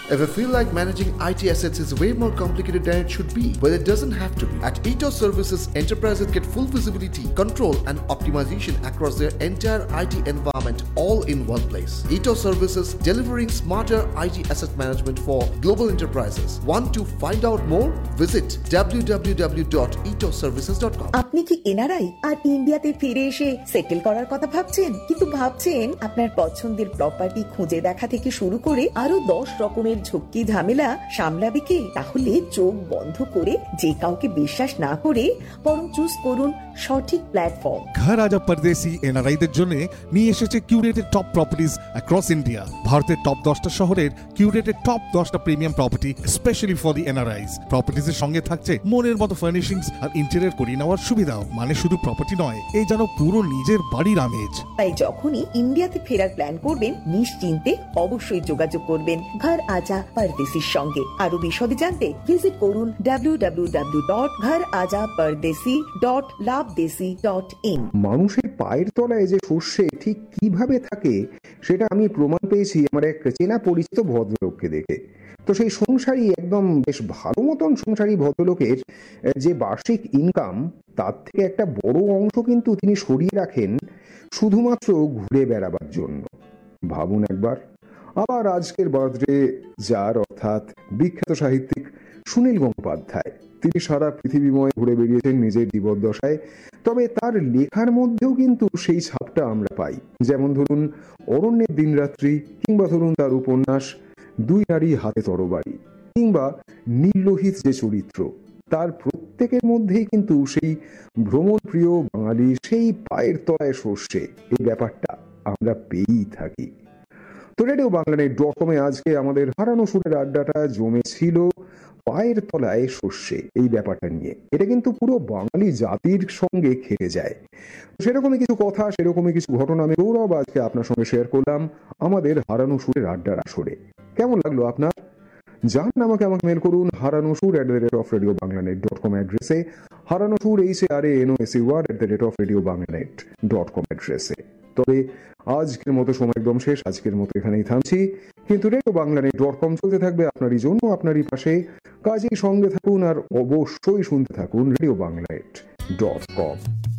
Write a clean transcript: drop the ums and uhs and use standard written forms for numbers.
If you feel like managing IT assets is way more complicated than it should be, but it doesn't have to be. At Ethos Services, enterprises get full visibility, control, and optimization across their entire IT environment all in one place. Ethos Services, delivering smarter IT asset management for global enterprises. Want to find out more? Visit www.ethosservices.com. আপনি কি NRI আর ইন্ডিয়াতে ফিরে এসে settle করার কথা ভাবছেন, কিন্তু ভাবছেন আপনার পছন্দের প্রপার্টি খুঁজে দেখা থেকে শুরু করে আরো 10 রকমের ঝক্কি ঝামেলা সামলাবে কে? তাহলে চোখ বন্ধ করে যে কাউকে বিশ্বাস না করে বরং চুজ করুন সঠিক প্ল্যাটফর্ম। ঘর আজা পরদেশি এনআরআইদের জন্য নিয়ে এসেছে curated top properties across India. ভারতের টপ 10টা শহরের কিউরেটেড টপ 10টা premium property specially for the এনআরআইস। প্রপার্টিজের সঙ্গে থাকছে মনের মতো ফার্নিশিংস আর ইন্টেরিয়র করিয়ে নেওয়ার সুবিধাও। মানে শুধু প্রপার্টি নয়, এই যেন পুরো নিজের বাড়ির আমেজ। তাই যখনই ইন্ডিয়াতে ফেরার প্ল্যান করবেন, নিশ্চিন্তে অবশ্যই যোগাযোগ করবেন ঘর আজা পরদেশির সঙ্গে। আরো বিশদে জানতে ভিজিট করুন www.gharaja-pardesi.labdesi.in। মানুষের পায়ের তলায় যে সর্ষে ঠিক কিভাবে থাকে সেটা আমি প্রমাণ পেয়েছি আমার এক চেনা পরিচিত ভদ্রলোককে দেখে। তো সেই সংসারী, একদম বেশ ভালো মতন সংসারী ভদ্রলোকের যে বার্ষিক ইনকাম, তার থেকে একটা বড় অংশ কিন্তু তিনি সরিয়ে রাখেন শুধুমাত্র ঘুরে বেড়াবার জন্য। ভাবুন একবার। আবার আজকের বার্থডে যার, অর্থাৎ বিখ্যাত সাহিত্যিক সুনীল গঙ্গোপাধ্যায়, তিনি সারা পৃথিবীময় ঘুরে বেরিয়েছেন নিজের জীবদ্দশায়। তবে তার লেখার মধ্যেও কিন্তু সেই ছাপটা আমরা পাই। যেমন ধরুন অরণ্যের দিনরাত্রি, কিংবা ধরুন তার উপন্যাস দুই নারী হাতে তরবারি, কিংবা নীললোহিত যে চরিত্র, তার প্রত্যেকের মধ্যেই কিন্তু সেই ভ্রমণ প্রিয় বাঙালি, সেই পায়ের তলায় সর্ষে, এই ব্যাপারটা আমরা পেয়েই থাকি। তো রেডিও বাংলানেট.com-এ আজকে আমাদের হারানো সুরের আড্ডাটা জমেছিল পায়ের তলায় সর্ষে এই ব্যাপারটা নিয়ে। এটা কিন্তু পুরো বাঙালি জাতির সঙ্গে খেলে যায়। সেরকমই কিছু কথা, সেরকমই কিছু ঘটনা আমি গৌরব আজকে আপনার সঙ্গে শেয়ার করলাম আমাদের হারানো সুরের আড্ডার আসরে। কেমন লাগলো আপনার? জান আমাকে মেল করুন haranosur@radiobanglanet.com অ্যাড্রেসে, haranosur HARANOSUR@radiobanglanet.com অ্যাড্রেসে। তবে আজকের মতো সময় একদম শেষ, আজকের মতো এখানেই থামছি। কিন্তু রেডিও বাংলানেট.com চলতে থাকবে আপনারই জন্য, আপনারই পাশে। কাজেই সঙ্গে থাকুন আর অবশ্যই শুনতে থাকুন রেডিও বাংলানেট.com।